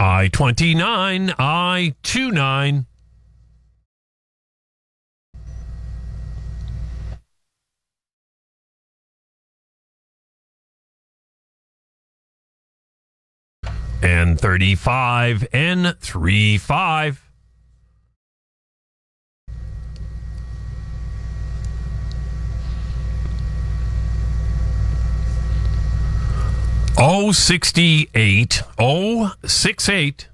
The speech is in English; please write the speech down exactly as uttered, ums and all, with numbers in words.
I twenty-nine, I twenty-nine. N thirty-five, N thirty-five. O sixty-eight, O sixty-eight.